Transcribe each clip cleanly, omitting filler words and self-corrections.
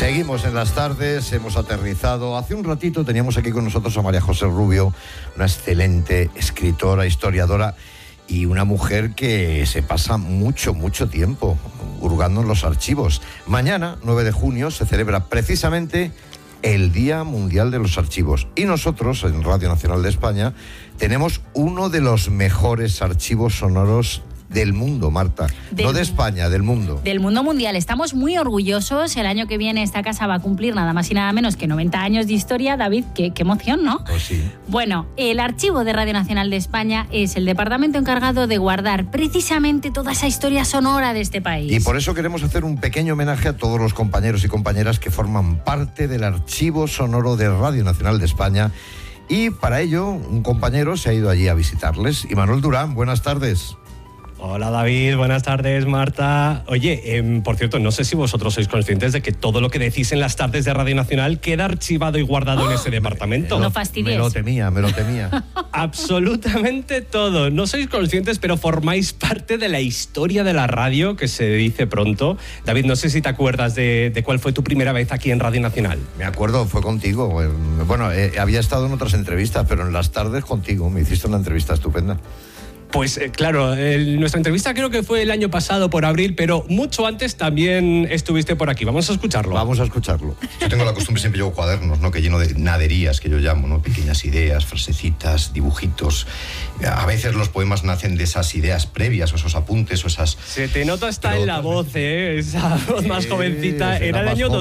Seguimos en las tardes, hemos aterrizado. Hace un ratito teníamos aquí con nosotros a María José Rubio, una excelente escritora, historiadora y una mujer que se pasa mucho tiempo hurgando en los archivos. Mañana, 9 de junio, se celebra precisamente el Día Mundial de los Archivos. Y nosotros, en Radio Nacional de España, tenemos uno de los mejores archivos sonoros del mundo, Marta. No de España, del mundo. Del mundo mundial. Estamos muy orgullosos. El año que viene esta casa va a cumplir nada más y nada menos que 90 años de historia. David, qué emoción, ¿no? Pues sí. Bueno, el Archivo de Radio Nacional de España es el departamento encargado de guardar precisamente toda esa historia sonora de este país. Y por eso queremos hacer un pequeño homenaje a todos los compañeros y compañeras que forman parte del Archivo Sonoro de Radio Nacional de España. Y para ello, un compañero se ha ido allí a visitarles. Imanol Durán, buenas tardes. Hola David, buenas tardes Marta. Oye, por cierto, no sé si vosotros sois conscientes de que todo lo que decís en las tardes de Radio Nacional queda archivado y guardado en ese departamento. No fastidies. Me lo temía. Absolutamente todo. No sois conscientes, pero formáis parte de la historia de la radio, que se dice pronto. David, no sé si te acuerdas de cuál fue tu primera vez aquí en Radio Nacional. Me acuerdo, fue contigo. Bueno, había estado en otras entrevistas, pero en las tardes contigo. Me hiciste una entrevista estupenda. Pues claro, nuestra entrevista creo que fue el año pasado por abril, pero mucho antes también estuviste por aquí. Vamos a escucharlo. Vamos a escucharlo. Yo tengo la costumbre, siempre llevo cuadernos, ¿no? Que lleno de naderías, que yo llamo, ¿no? Pequeñas ideas, frasecitas, dibujitos. A veces los poemas nacen de esas ideas previas, o esos apuntes, o esas... Se te nota hasta en la voz, esa voz más jovencita. Era el año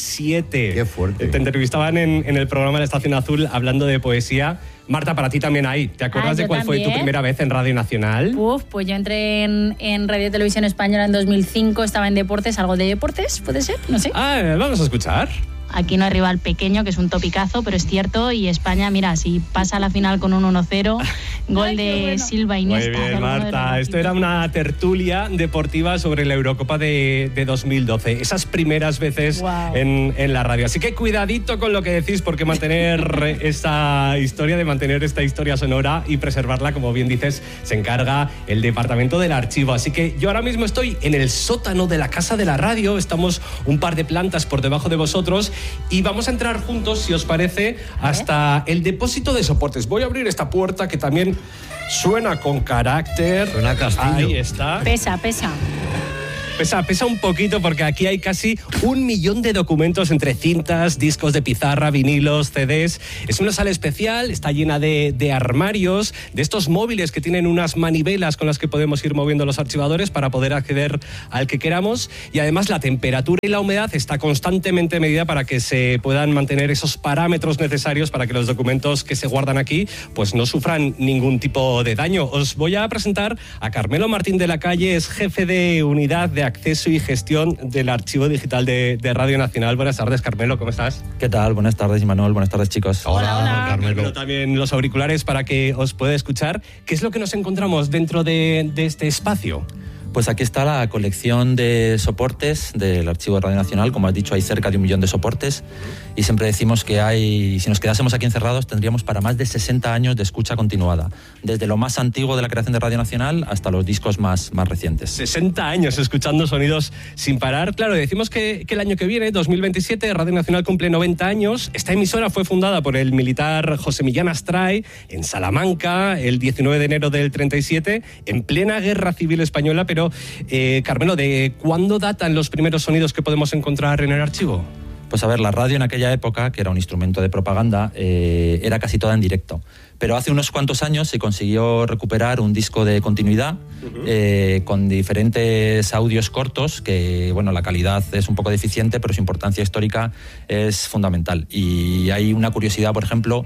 2007. Qué fuerte. Te entrevistaban en el programa La Estación Azul hablando de poesía. Marta, para ti también hay. ¿Te acuerdas de cuál fue tu primera vez en Radio Nacional? Pues yo entré en Radio y Televisión Española en 2005, estaba en deportes, algo de deportes, ¿puede ser? No sé. Vamos a escuchar. Aquí no hay rival pequeño, que es un topicazo, pero es cierto. Y España, mira, si pasa a la final con un 1-0, gol de Silva Iniesta. Muy bien, Marta. Esto era una tertulia deportiva sobre la Eurocopa de 2012. Esas primeras veces en la radio. Así que cuidadito con lo que decís, porque mantener esta historia sonora y preservarla, como bien dices, se encarga el departamento del archivo. Así que yo ahora mismo estoy en el sótano de la Casa de la Radio. Estamos un par de plantas por debajo de vosotros. Y vamos a entrar juntos, si os parece, hasta el depósito de soportes. Voy a abrir esta puerta que también suena con carácter. Suena castillo. Ahí está. Pesa. Pesa un poquito porque aquí hay casi 1 millón de documentos entre cintas, discos de pizarra, vinilos, CDs. Es una sala especial, está llena de armarios, de estos móviles que tienen unas manivelas con las que podemos ir moviendo los archivadores para poder acceder al que queramos. Y además la temperatura y la humedad está constantemente medida para que se puedan mantener esos parámetros necesarios para que los documentos que se guardan aquí pues no sufran ningún tipo de daño. Os voy a presentar a Carmelo Martín de la Calle, es jefe de unidad de acceso y gestión del Archivo Digital de Radio Nacional. Buenas tardes, Carmelo, ¿cómo estás? ¿Qué tal? Buenas tardes, Imanol. Buenas tardes, chicos. Hola, Carmelo. Pero también los auriculares para que os pueda escuchar. ¿Qué es lo que nos encontramos dentro de este espacio? Pues aquí está la colección de soportes del Archivo de Radio Nacional. Como has dicho, hay cerca de 1 millón de soportes y siempre decimos que si nos quedásemos aquí encerrados, tendríamos para más de 60 años de escucha continuada, desde lo más antiguo de la creación de Radio Nacional hasta los discos más recientes. 60 años escuchando sonidos sin parar. Claro, decimos que el año que viene, 2027, Radio Nacional cumple 90 años. Esta emisora fue fundada por el militar José Millán Astray en Salamanca el 19 de enero del 37, en plena Guerra Civil Española, pero Carmelo, ¿de cuándo datan los primeros sonidos que podemos encontrar en el archivo? Pues a ver, la radio en aquella época, que era un instrumento de propaganda, era casi toda en directo. Pero hace unos cuantos años se consiguió recuperar un disco de continuidad con diferentes audios cortos, que bueno, la calidad es un poco deficiente, pero su importancia histórica es fundamental. Y hay una curiosidad, por ejemplo,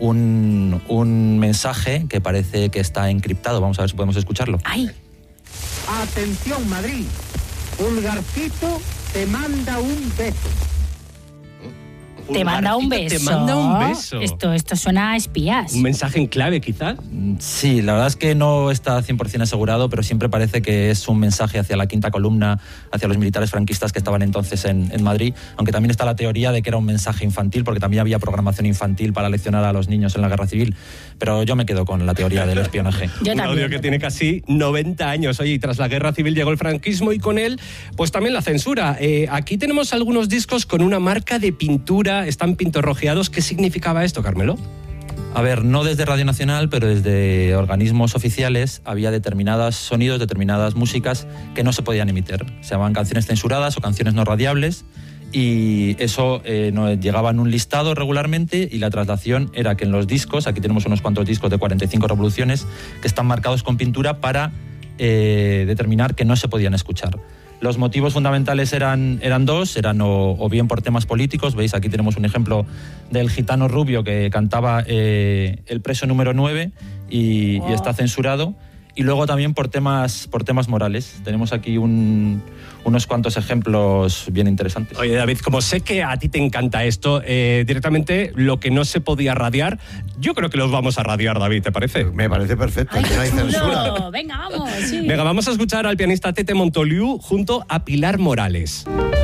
un mensaje que parece que está encriptado. Vamos a ver si podemos escucharlo. ¡Ay! Atención, Madrid. Pulgarcito te manda un beso. Te manda un beso. Te manda un beso. Esto suena a espías. ¿Un mensaje en clave, quizás? Sí, la verdad es que no está 100% asegurado, pero siempre parece que es un mensaje hacia la quinta columna, hacia los militares franquistas que estaban entonces en Madrid, aunque también está la teoría de que era un mensaje infantil, porque también había programación infantil para leccionar a los niños en la guerra civil, pero yo me quedo con la teoría del espionaje. Un audio que tiene casi 90 años. Oye, y tras la guerra civil llegó el franquismo y con él, pues también la censura. Aquí tenemos algunos discos con una marca de pintura, están pintorrojeados. ¿Qué significaba esto, Carmelo? A ver, no desde Radio Nacional, pero desde organismos oficiales había determinados sonidos, determinadas músicas que no se podían emitir. Se llamaban canciones censuradas o canciones no radiables, y eso llegaba en un listado regularmente, y la traslación era que en los discos, aquí tenemos unos cuantos discos de 45 revoluciones que están marcados con pintura para determinar que no se podían escuchar. Los motivos fundamentales eran dos, o bien por temas políticos. Veis, aquí tenemos un ejemplo del gitano rubio que cantaba El preso número 9 y está censurado. Y luego también por temas morales. Tenemos aquí unos cuantos ejemplos bien interesantes. Oye, David, como sé que a ti te encanta esto, directamente lo que no se podía radiar, yo creo que los vamos a radiar, David, ¿te parece? Me parece perfecto, que no hay censura. Venga, vamos. Sí. Venga, vamos a escuchar al pianista Tete Montoliu junto a Pilar Morales.